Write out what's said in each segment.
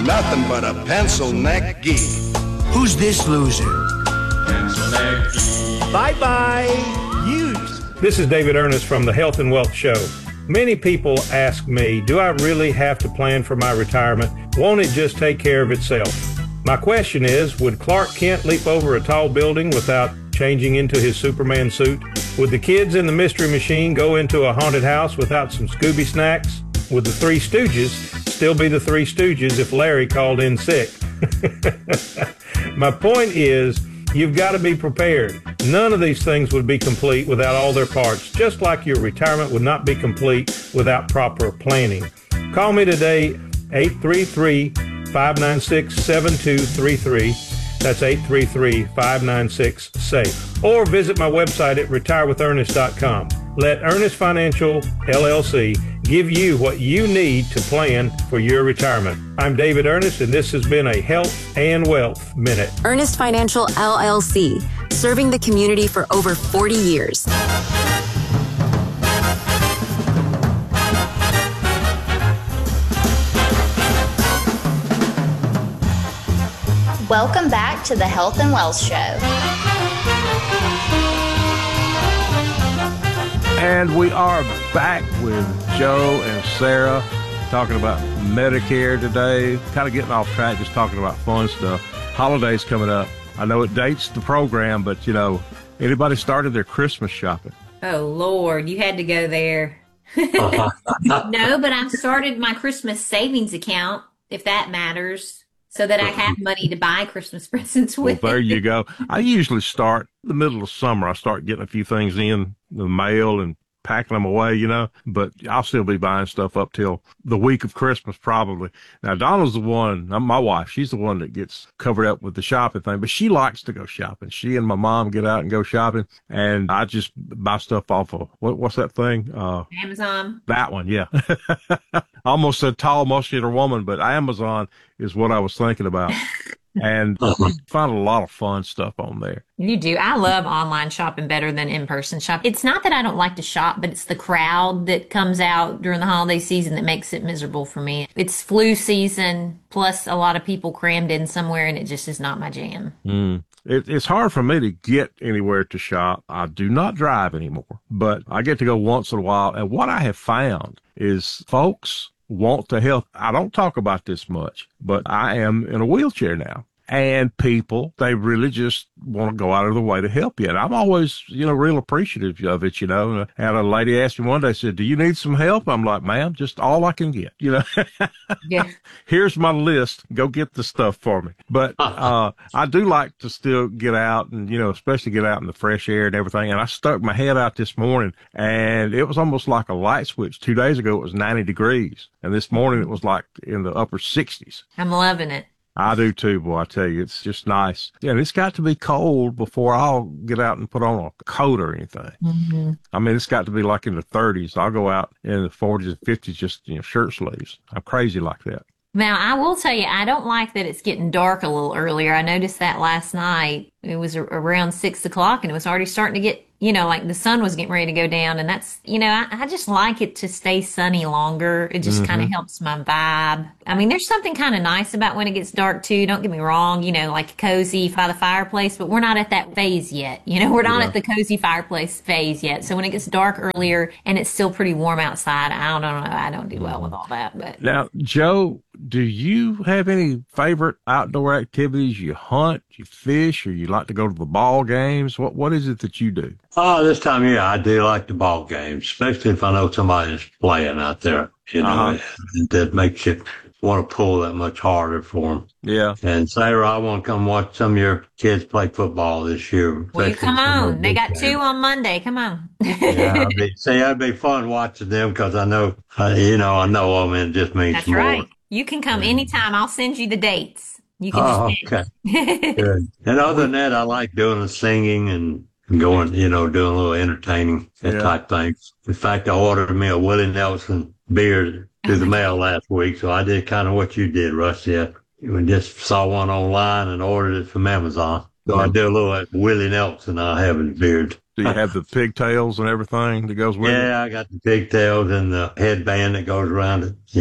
nothing but a pencil neck geek. Who's this loser? Pencil neck geek. Bye-bye, Ute. This is David Ernest from the Health and Wealth Show. Many people ask me, do I really have to plan for my retirement? Won't it just take care of itself? My question is, would Clark Kent leap over a tall building without changing into his Superman suit? Would the kids in the Mystery Machine go into a haunted house without some Scooby snacks? Would the Three Stooges still be the Three Stooges if Larry called in sick? My point is, you've got to be prepared. None of these things would be complete without all their parts, just like your retirement would not be complete without proper planning. Call me today, 833-596-7233. That's 833-596-SAFE. Or visit my website at retirewithernest.com. Let Ernest Financial, LLC, give you what you need to plan for your retirement. I'm David Ernest, and this has been a Health and Wealth Minute. Ernest Financial, LLC, serving the community for over 40 years. Welcome back to the Health and Wealth Show. And we are back with Joe and Sarah talking about Medicare today, kind of getting off track, just talking about fun stuff. Holidays coming up. I know it dates the program, but, you know, anybody started their Christmas shopping? Oh, Lord, you had to go there. No, but I've started my Christmas savings account, if that matters, so that I have money to buy Christmas presents with. Well, there you go. I usually start in the middle of summer. I start getting a few things in the mail and packing them away, you know, but I'll still be buying stuff up till the week of Christmas probably. Now, Donna's the one, my wife, she's the one that gets covered up with the shopping thing, but she likes to go shopping. She and my mom get out and go shopping, and I just buy stuff off of, what's that thing? Amazon. That one, yeah. Almost said tall, muscular woman, but Amazon is what I was thinking about. And you find a lot of fun stuff on there. You do. I love online shopping better than in-person shop. It's not that I don't like to shop, but it's the crowd that comes out during the holiday season that makes it miserable for me. It's flu season, plus a lot of people crammed in somewhere, and it just is not my jam. It's hard for me to get anywhere to shop. I do not drive anymore, but I get to go once in a while. And what I have found is folks want to help. I don't talk about this much, but I am in a wheelchair now. And people, they really just want to go out of their way to help you. And I'm always, you know, real appreciative of it, you know. And a lady asked me one day, said, do you need some help? I'm like, ma'am, just all I can get, you know. Yeah. Here's my list. Go get the stuff for me. But I do like to still get out and, you know, especially get out in the fresh air and everything. And I stuck my head out this morning, and it was almost like a light switch. 2 days ago, it was 90 degrees. And this morning, it was like in the upper 60s. I'm loving it. I do too, boy. I tell you, it's just nice. Yeah, and it's got to be cold before I'll get out and put on a coat or anything. Mm-hmm. I mean, it's got to be like in the 30s. I'll go out in the 40s and 50s, just, you know, shirt sleeves. I'm crazy like that. Now, I will tell you, I don't like that it's getting dark a little earlier. I noticed that last night. It was around 6 o'clock, and it was already starting to get, you know, like the sun was getting ready to go down. And that's, you know, I just like it to stay sunny longer. It just kind of helps my vibe. I mean, there's something kind of nice about when it gets dark, too. Don't get me wrong, you know, like cozy by the fireplace, but we're not at that phase yet. You know, we're not at the cozy fireplace phase yet. So when it gets dark earlier and it's still pretty warm outside, I don't know. I don't do well with all that. But now, Joe, do you have any favorite outdoor activities? You hunt, you fish, or you like to go to the ball games? What is it that you do? This time of year, I do like the ball games, especially if I know somebody's playing out there. You know, that makes you want to pull that much harder for them. Yeah. And Sarah, I want to come watch some of your kids play football this year. Well, you come on. They got 2 on Monday. Come on. Yeah, that'd be fun watching them because I know, I know them, and it just means That's more. right. You can come anytime. I'll send you the dates. You can just okay. Good. And other than that, I like doing the singing and going, doing a little entertaining type things. In fact, I ordered me a Willie Nelson beer through the mail last week, so I did kind of what you did, Rusty. We just saw one online and ordered it from Amazon. So I do a little Willie Nelson I have in the beard. Do you have the pigtails and everything that goes with it? Yeah, I got the pigtails and the headband that goes around it. Yeah.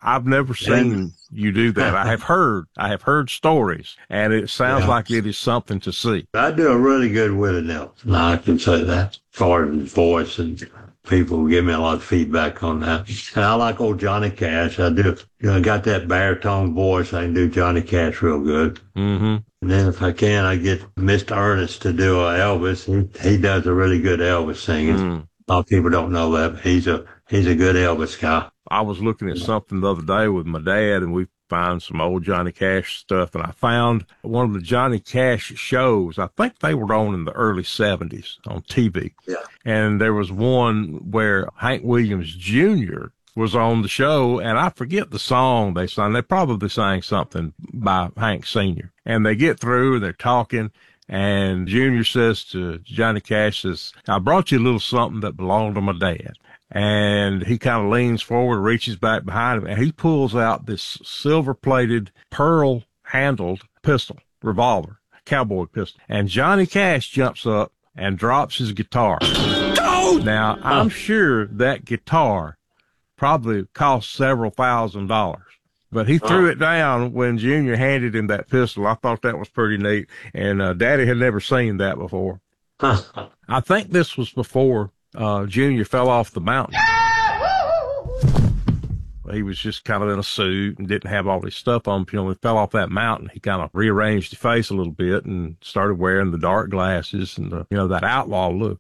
I've never seen you do that. I have heard stories, and it sounds like it is something to see. I do a really good Willie Nelson. I can say that. As far as voice, and people give me a lot of feedback on that. And I like old Johnny Cash. I do. I got that baritone voice. I can do Johnny Cash real good. Mm-hmm. And then if I can, I get Mr. Ernest to do a Elvis. He does a really good Elvis singing. A lot of people don't know that, but he's a good Elvis guy. I was looking at something the other day with my dad, and we found some old Johnny Cash stuff, and I found one of the Johnny Cash shows. I think they were on in the early 70s on TV. Yeah. And there was one where Hank Williams Jr. was on the show, and I forget the song they sang. They probably sang something by Hank Sr. And they get through, and they're talking, and Junior says to Johnny Cash, says, I brought you a little something that belonged to my dad. And he kind of leans forward, reaches back behind him, and he pulls out this silver-plated, pearl-handled pistol, revolver, cowboy pistol. And Johnny Cash jumps up and drops his guitar. Now, I'm sure that guitar probably cost several $1,000s. But he threw it down when Junior handed him that pistol. I thought that was pretty neat. And Daddy had never seen that before. I think this was before Junior fell off the mountain. He was just kind of in a suit and didn't have all his stuff on. You know, when he fell off that mountain, he kind of rearranged his face a little bit and started wearing the dark glasses and, that outlaw look,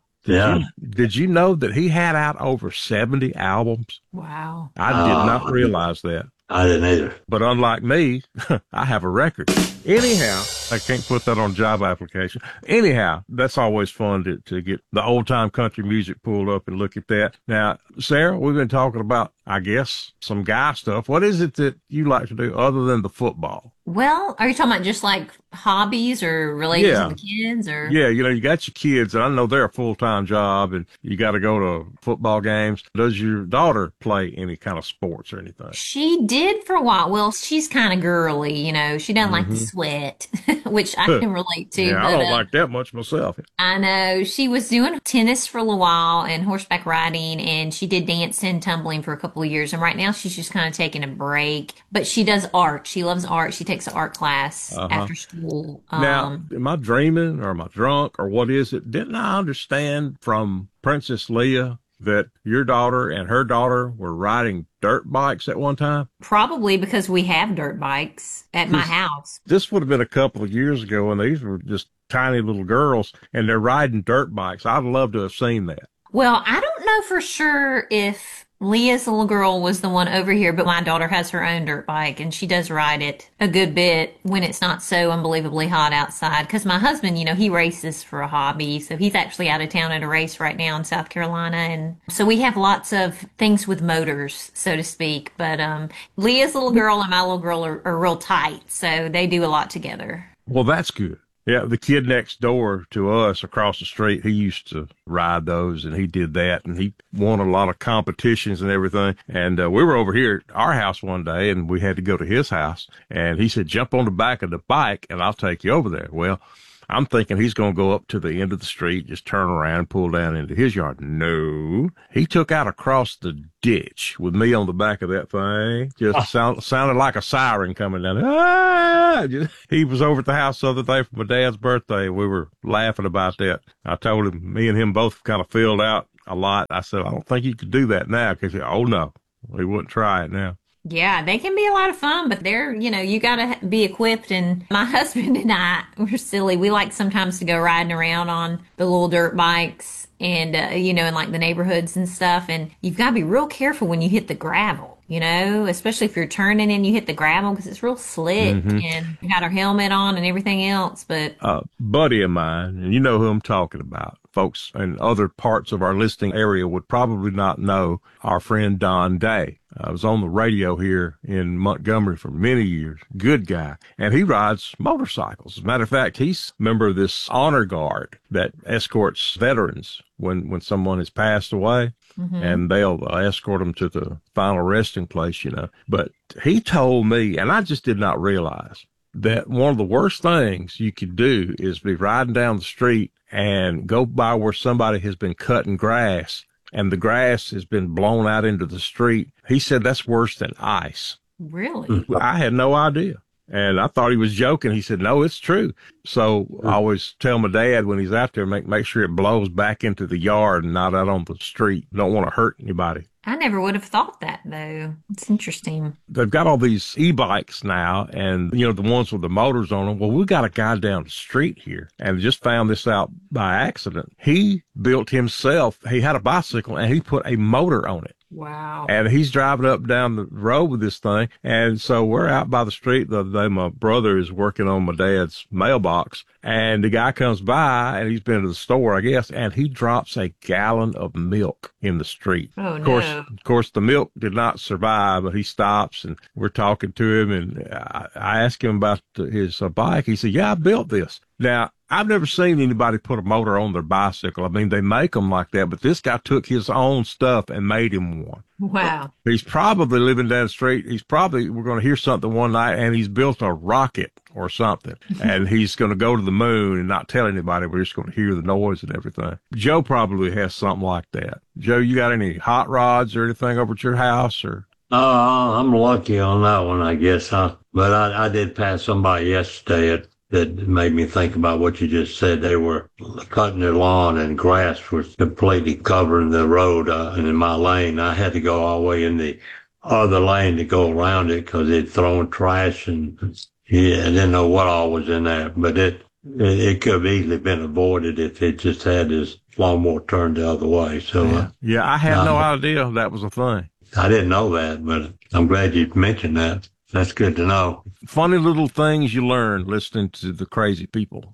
Did you know that he had out over 70 albums? Wow. I did not realize that. I didn't either. But unlike me, I have a record. Anyhow, I can't put that on job application. Anyhow, that's always fun to get the old time country music pulled up and look at that. Now, Sarah, we've been talking about, I guess, some guy stuff. What is it that you like to do other than the football? Well, are you talking about just like hobbies or related to the kids or? Yeah, you got your kids, and I know they're a full-time job, and you got to go to football games. Does your daughter play any kind of sports or anything? She did for a while. Well, she's kind of girly, she doesn't like to sweat, which I can relate to. Yeah, but, I don't like that much myself. I know. She was doing tennis for a little while and horseback riding, and she did dancing, tumbling for a couple of years. And right now she's just kind of taking a break, but she does art. She loves art. She takes an art class after school. Now, am I dreaming or am I drunk or what is it? Didn't I understand from Princess Leia that your daughter and her daughter were riding dirt bikes at one time? Probably because we have dirt bikes at my house. This would have been a couple of years ago, and these were just tiny little girls, and they're riding dirt bikes. I'd love to have seen that. Well, I don't know for sure if Leah's little girl was the one over here, but my daughter has her own dirt bike, and she does ride it a good bit when it's not so unbelievably hot outside. Because my husband, he races for a hobby, so he's actually out of town at a race right now in South Carolina, and so we have lots of things with motors, so to speak. But Leah's little girl and my little girl are real tight, so they do a lot together. Well, that's good. Yeah, the kid next door to us across the street, he used to ride those, and he did that, and he won a lot of competitions and everything. And we were over here at our house one day, and we had to go to his house, and he said, jump on the back of the bike, and I'll take you over there. Well, I'm thinking he's going to go up to the end of the street, just turn around, pull down into his yard. No, he took out across the ditch with me on the back of that thing. Just sounded like a siren coming down. He was over at the house the other day for my dad's birthday. We were laughing about that. I told him, me and him both kind of filled out a lot. I said, I don't think you could do that now. Because, oh, no, we wouldn't try it now. Yeah, they can be a lot of fun, but they're, you got to be equipped. And my husband and I, we're silly. We like sometimes to go riding around on the little dirt bikes and, in like the neighborhoods and stuff. And you've got to be real careful when you hit the gravel, especially if you're turning and you hit the gravel because it's real slick and we got our helmet on and everything else. But a buddy of mine, and you know who I'm talking about, folks in other parts of our listening area would probably not know our friend Don Day. I was on the radio here in Montgomery for many years. Good guy. And he rides motorcycles. As a matter of fact, he's a member of this honor guard that escorts veterans when someone has passed away. And they'll escort them to the final resting place, But he told me, and I just did not realize, that one of the worst things you could do is be riding down the street and go by where somebody has been cutting grass and the grass has been blown out into the street. He said that's worse than ice. Really? I had no idea. And I thought he was joking. He said, no, it's true. So I always tell my dad when he's out there, make sure it blows back into the yard and not out on the street. Don't want to hurt anybody. I never would have thought that, though. It's interesting. They've got all these e-bikes now, and, the ones with the motors on them. Well, we got a guy down the street here and just found this out by accident. He built himself. He had a bicycle, and he put a motor on it. Wow. And he's driving up down the road with this thing. And so we're out by the street the other day. My brother is working on my dad's mailbox, and the guy comes by, and he's been to the store, I guess, and he drops a gallon of milk in the street. Oh, Of course, the milk did not survive, but he stops, and we're talking to him, and I asked him about his bike. He said, yeah, I built this. Now, I've never seen anybody put a motor on their bicycle. I mean, they make them like that, but this guy took his own stuff and made him one. Wow. He's probably living down the street. We're going to hear something one night, and he's built a rocket or something, and he's going to go to the moon and not tell anybody. We're just going to hear the noise and everything. Joe probably has something like that. Joe, you got any hot rods or anything over at your house? Or? I'm lucky on that one, I guess, huh? But I did pass somebody yesterday that made me think about what you just said. They were cutting their lawn and grass was completely covering the road. And in my lane, I had to go all the way in the other lane to go around it because they'd thrown trash and I didn't know what all was in there. But it could have easily been avoided if it just had this lawnmower turned the other way. So yeah, I had no idea that was a thing. I didn't know that, but I'm glad you mentioned that. That's good to know. Funny little things you learn listening to the crazy people,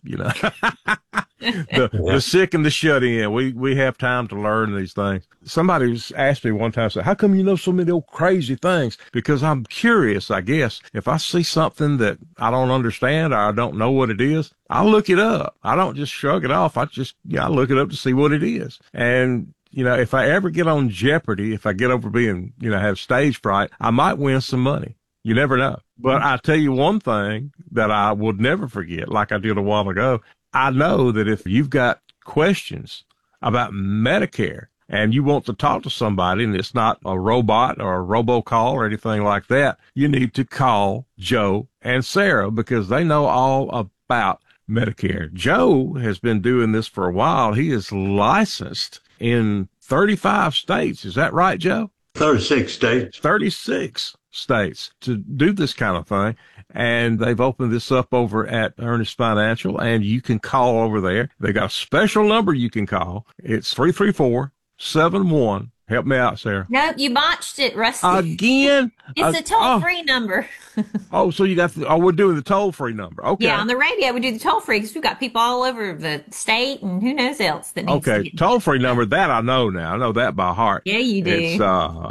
the sick and the shut in. We have time to learn these things. Somebody asked me one time, said, how come you know so many old crazy things? Because I'm curious, I guess. If I see something that I don't understand or I don't know what it is, I'll look it up. I don't just shrug it off. I look it up to see what it is. And if I ever get on Jeopardy, if I get over being, have stage fright, I might win some money. You never know. But I tell you one thing that I would never forget, like I did a while ago. I know that if you've got questions about Medicare and you want to talk to somebody and it's not a robot or a robocall or anything like that, you need to call Joe and Sarah because they know all about Medicare. Joe has been doing this for a while. He is licensed in 35 states. Is that right, Joe? 36 states. 36 states to do this kind of thing. And they've opened this up over at Ernest Financial, and you can call over there. They got a special number you can call. It's 334-71. Help me out, Sarah. Nope, you botched it, Rusty. Again? It's a toll-free number. So you got we're doing the toll-free number. Okay. Yeah, on the radio we do the toll-free because we've got people all over the state and who knows else that needs to get toll-free number, that I know now. I know that by heart. Yeah, you do. It's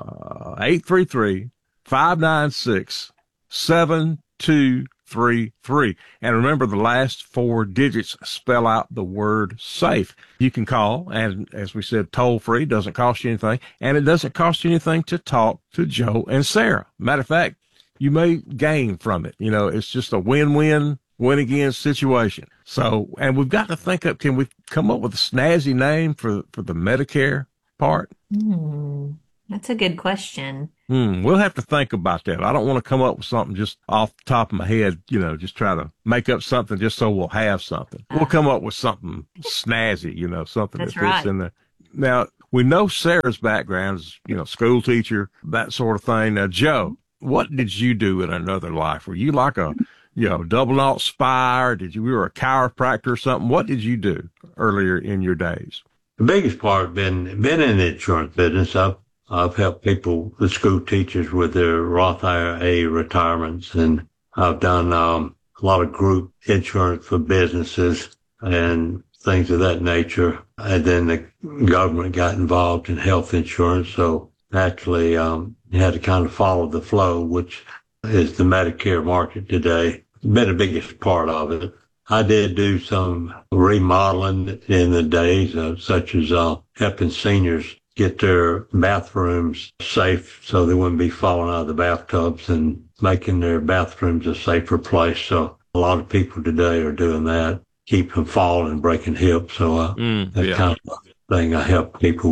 833-596-7233. And remember, the last 4 digits spell out the word SAFE. You can call, and as we said, toll-free, doesn't cost you anything, and it doesn't cost you anything to talk to Joe and Sarah. Matter of fact, you may gain from it. It's just a win-win, win-again situation. So, and we've got to think up, can we come up with a snazzy name for the Medicare part? That's a good question. We'll have to think about that. I don't want to come up with something just off the top of my head, just try to make up something just so we'll have something. We'll come up with something snazzy, something that fits in there. Now, we know Sarah's background is, school teacher, that sort of thing. Now, Joe, what did you do in another life? Were you like a, double naught spy, or you were a chiropractor or something? What did you do earlier in your days? The biggest part been in the insurance business. I've helped people, the school teachers, with their Roth IRA retirements, and I've done a lot of group insurance for businesses and things of that nature. And then the government got involved in health insurance, so actually you had to kind of follow the flow, which is the Medicare market today. Been the biggest part of it. I did do some remodeling in the days, such as helping seniors get their bathrooms safe so they wouldn't be falling out of the bathtubs and making their bathrooms a safer place. So a lot of people today are doing that, keep from falling and breaking hips. So that's kind of the thing I help people with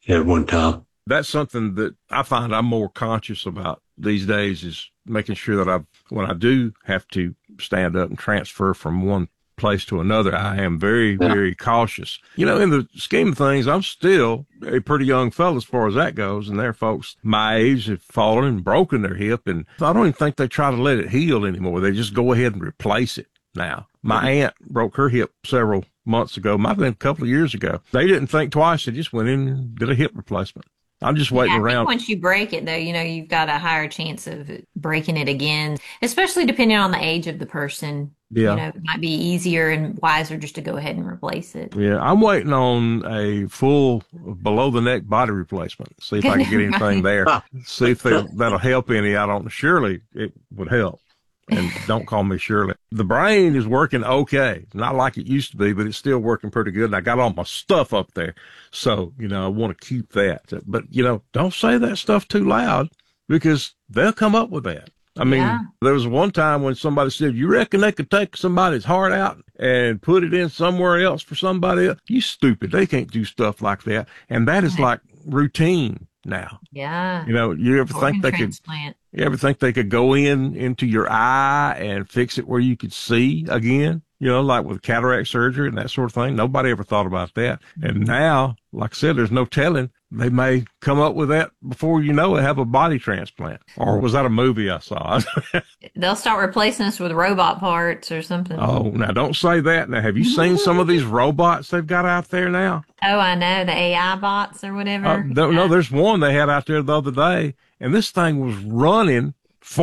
at one time. That's something that I find I'm more conscious about these days, is making sure that when I do have to stand up and transfer from one place to another, I am very, very cautious. You know, in the scheme of things, I'm still a pretty young fellow as far as that goes, and there are folks my age have fallen and broken their hip, and I don't even think they try to let it heal anymore. They just go ahead and replace it now. My aunt broke her hip several months ago, might have been a couple of years ago. They didn't think twice. They just went in and did a hip replacement. I'm just waiting around. I think once you break it, though, you know, you've got a higher chance of breaking it again, especially depending on the age of the person. Yeah. You know, it might be easier and wiser just to go ahead and replace it. Yeah, I'm waiting on a full below-the-neck body replacement. See if I can get anything there. See if that'll help any. I don't. Surely it would help. And don't call me Shirley. The brain is working okay. Not like it used to be, but it's still working pretty good. And I got all my stuff up there. So, you know, I want to keep that. But, you know, don't say that stuff too loud, because they'll come up with that. I mean, There was one time when somebody said, you reckon they could take somebody's heart out and put it in somewhere else for somebody else? You stupid. They can't do stuff like that. And that is like routine now. Yeah. You know, you ever think they could... You ever think they could go into your eye and fix it where you could see again? You know, like with cataract surgery and that sort of thing. Nobody ever thought about that. And now, like I said, there's no telling. They may come up with that before you know it, have a body transplant. Or was that a movie I saw? They'll start replacing us with robot parts or something. Oh, now don't say that. Now, have you seen some of these robots they've got out there now? Oh, I know. The AI bots or whatever. No, there's one they had out there the other day, and this thing was running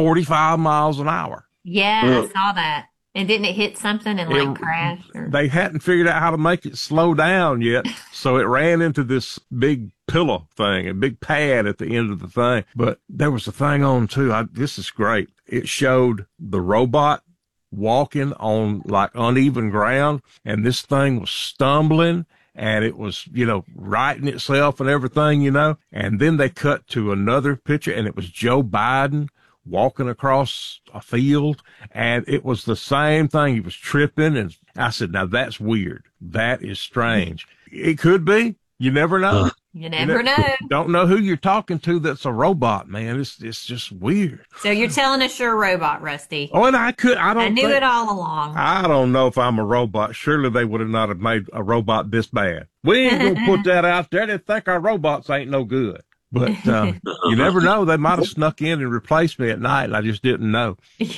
45 miles an hour. Yeah, I saw that. And didn't it hit something and crash? They hadn't figured out how to make it slow down yet, so it ran into this big pillow thing, a big pad at the end of the thing. But there was a thing on too. This is great. It showed the robot walking on like uneven ground, and this thing was stumbling, and it was, you know, righting itself and everything, you know. And then they cut to another picture, and it was Joe Biden walking across a field, and it was the same thing. He was tripping, and I said, now that's weird. That is strange. It could be. You never know. You never know. Don't know who you're talking to that's a robot, man. It's just weird. So you're telling us you're a robot, Rusty. Oh, and I knew it all along. I don't know if I'm a robot. Surely they would have not have made a robot this bad. We ain't gonna put that out there. They think our robots ain't no good. But you never know. They might have snuck in and replaced me at night, and I just didn't know.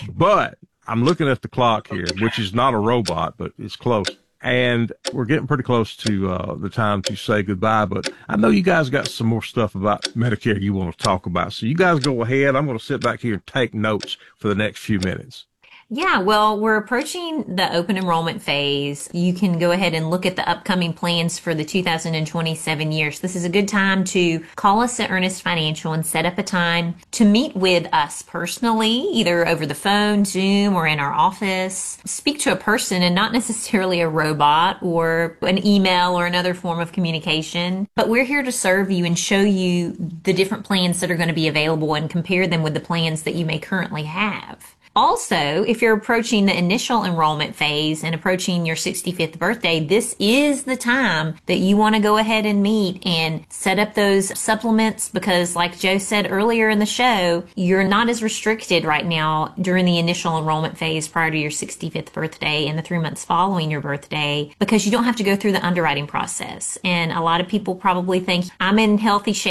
But I'm looking at the clock here, which is not a robot, but it's close. And we're getting pretty close to the time to say goodbye. But I know you guys got some more stuff about Medicare you want to talk about. So you guys go ahead. I'm going to sit back here and take notes for the next few minutes. Yeah, well, we're approaching the open enrollment phase. You can go ahead and look at the upcoming plans for the 2027 year. So this is a good time to call us at Earnest Financial and set up a time to meet with us personally, either over the phone, Zoom, or in our office. Speak to a person and not necessarily a robot or an email or another form of communication. But we're here to serve you and show you the different plans that are going to be available and compare them with the plans that you may currently have. Also, if you're approaching the initial enrollment phase and approaching your 65th birthday, this is the time that you want to go ahead and meet and set up those supplements, because like Joe said earlier in the show, you're not as restricted right now during the initial enrollment phase prior to your 65th birthday and the 3 months following your birthday, because you don't have to go through the underwriting process. And a lot of people probably think, I'm in healthy shape.